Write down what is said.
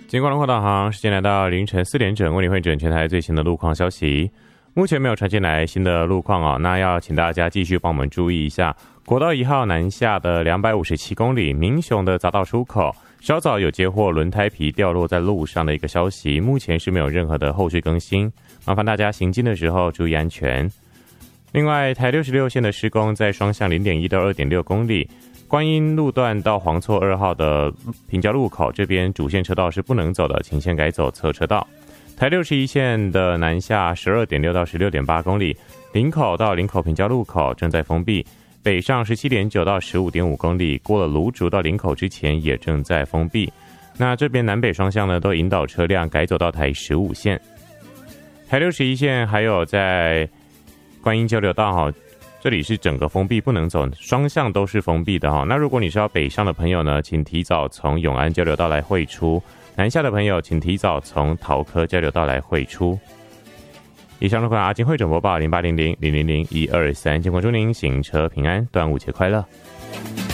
金光龙话导航，时间来到凌晨4点整，为你汇整全台最新的路况消息。目前没有传进来新的路况哦，那要请大家继续帮我们注意一下国道1号南下的257公里民雄的匝道出口，稍早有接获轮胎皮掉落在路上的一个消息，目前是没有任何的后续更新，麻烦大家行进的时候注意安全。另外，台66线的施工在双向 0.1 到 2.6 公里。观音路段到黄厝2号的平交路口这边主线车道是不能走的，请先改走侧车道。台61线的南下 12.6 到 16.8 公里，林口到林口平交路口正在封闭，北上 17.9 到 15.5 公里，过了芦竹到林口之前也正在封闭。那这边南北双向呢都引导车辆改走到台15线。台61线还有在观音交流道这里是整个封闭，不能走，双向都是封闭的哈。那如果你是要北上的朋友呢，请提早从永安交流道来汇出；南下的朋友，请提早从桃科交流道来汇出。以上的话，阿金汇整播报0800000123，健康祝您行车平安，端午节快乐。